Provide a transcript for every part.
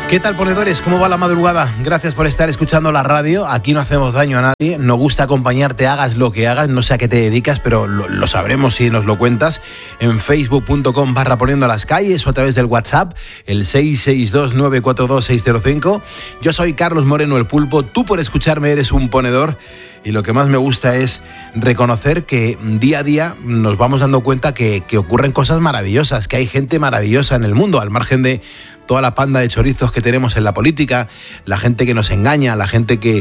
¿Qué tal, ponedores? ¿Cómo va la madrugada? Gracias por estar escuchando la radio. Aquí no hacemos daño a nadie. Nos gusta acompañarte, hagas lo que hagas. No sé a qué te dedicas, pero lo sabremos si nos lo cuentas. En facebook.com/poniendo las calles o a través del WhatsApp, el 662942605. Yo soy Carlos Moreno, el Pulpo. Tú, por escucharme, eres un ponedor. Y lo que más me gusta es reconocer que día a día nos vamos dando cuenta que ocurren cosas maravillosas, que hay gente maravillosa en el mundo, al margen de toda la panda de chorizos que tenemos en la política, la gente que nos engaña, la gente que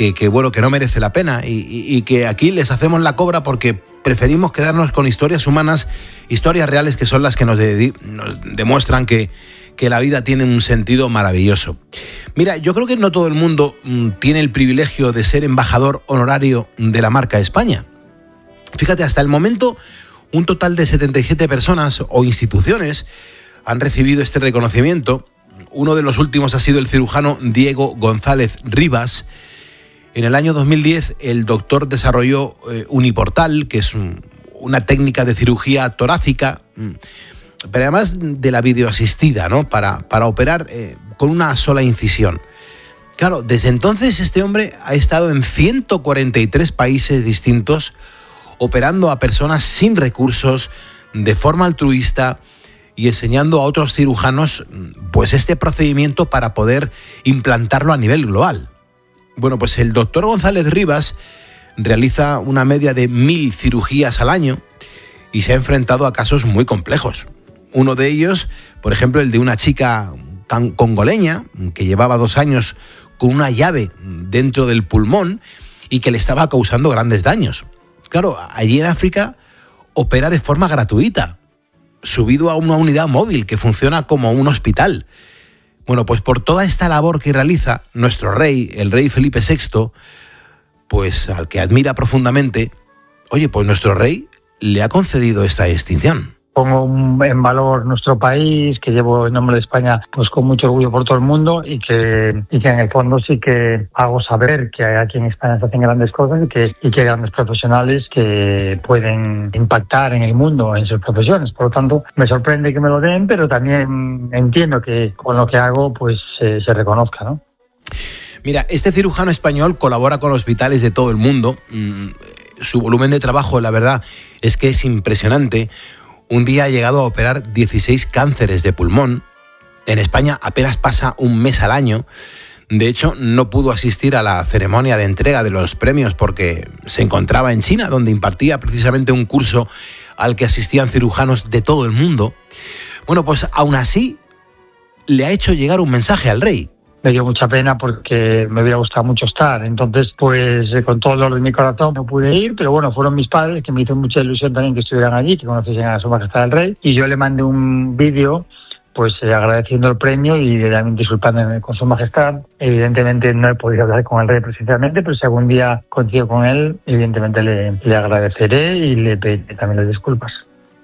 no merece la pena y que aquí les hacemos la cobra porque preferimos quedarnos con historias humanas, historias reales, que son las que nos demuestran que la vida tiene un sentido maravilloso. Mira, yo creo que no todo el mundo tiene el privilegio de ser embajador honorario de la marca España. Fíjate, hasta el momento un total de 77 personas o instituciones han recibido este reconocimiento. Uno de los últimos ha sido el cirujano Diego González Rivas. En el año 2010 el doctor desarrolló Uniportal, que es una técnica de cirugía torácica, pero además de la videoasistida, ¿no? Para operar con una sola incisión. Claro, desde entonces este hombre ha estado en 143 países distintos, operando a personas sin recursos, de forma altruista, y enseñando a otros cirujanos pues este procedimiento para poder implantarlo a nivel global. Bueno, pues el doctor González Rivas realiza una media de 1000 cirugías al año y se ha enfrentado a casos muy complejos. Uno de ellos, por ejemplo, el de una chica congoleña que llevaba 2 años con una llave dentro del pulmón y que le estaba causando grandes daños. Claro, allí en África opera de forma gratuita, subido a una unidad móvil que funciona como un hospital. Bueno, pues por toda esta labor que realiza nuestro rey, el rey Felipe VI, pues al que admira profundamente, pues nuestro rey le ha concedido esta distinción. Pongo en valor nuestro país, que llevo el nombre de España pues con mucho orgullo por todo el mundo y que en el fondo sí que hago saber que aquí en España se hacen grandes cosas y que hay grandes profesionales que pueden impactar en el mundo en sus profesiones. Por lo tanto, me sorprende que me lo den, pero también entiendo que con lo que hago pues se reconozca, ¿no? Mira, este cirujano español colabora con hospitales de todo el mundo. Su volumen de trabajo, la verdad, es que es impresionante. Un día ha llegado a operar 16 cánceres de pulmón. En España apenas pasa un mes al año. De hecho, no pudo asistir a la ceremonia de entrega de los premios porque se encontraba en China, donde impartía precisamente un curso al que asistían cirujanos de todo el mundo. Bueno, pues aún así le ha hecho llegar un mensaje al rey. Me dio mucha pena porque me hubiera gustado mucho estar. Entonces, pues con todo el dolor de mi corazón no pude ir, pero bueno, fueron mis padres, que me hizo mucha ilusión también que estuvieran allí, que conociesen a Su Majestad el Rey. Y yo le mandé un vídeo pues agradeciendo el premio y también disculpándome con Su Majestad. Evidentemente no he podido hablar con el rey presencialmente, pero si algún día coincido con él, evidentemente le agradeceré y le pediré también las disculpas.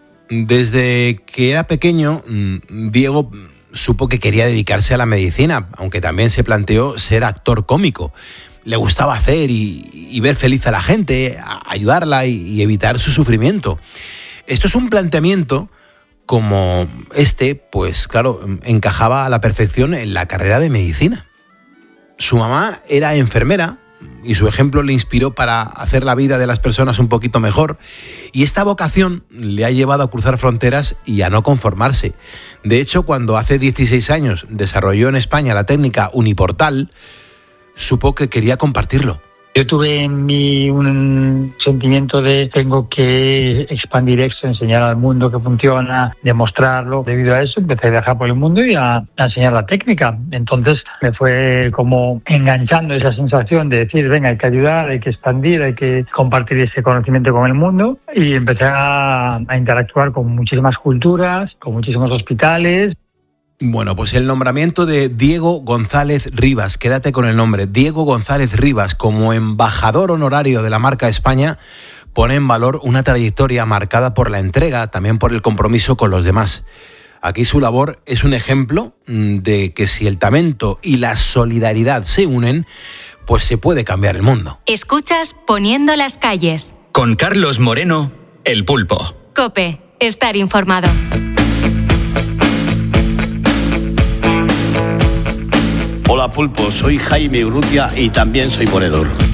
Desde que era pequeño, Diego supo que quería dedicarse a la medicina, aunque también se planteó ser actor cómico. Le gustaba hacer y ver feliz a la gente, ayudarla y evitar su sufrimiento. Esto es un planteamiento como pues claro, encajaba a la perfección en la carrera de medicina. Su mamá era enfermera y su ejemplo le inspiró para hacer la vida de las personas un poquito mejor, y esta vocación le ha llevado a cruzar fronteras y a no conformarse. De hecho, cuando hace 16 años desarrolló en España la técnica Uniportal, supo que quería compartirlo. Yo tuve en mí un sentimiento de tengo que expandir esto, enseñar al mundo que funciona, demostrarlo. Debido a eso empecé a viajar por el mundo y a enseñar la técnica. Entonces me fue como enganchando esa sensación de decir, venga, hay que ayudar, hay que expandir, hay que compartir ese conocimiento con el mundo. Y empecé a interactuar con muchísimas culturas, con muchísimos hospitales. Bueno, pues el nombramiento de Diego González Rivas, quédate con el nombre, Diego González Rivas, como embajador honorario de la marca España, pone en valor una trayectoria marcada por la entrega, también por el compromiso con los demás. Aquí su labor es un ejemplo de que si el talento y la solidaridad se unen, pues se puede cambiar el mundo. Escuchas Poniendo las calles. Con Carlos Moreno, el Pulpo. COPE, estar informado. Hola Pulpo, soy Jaime Urrutia y también soy ponedor.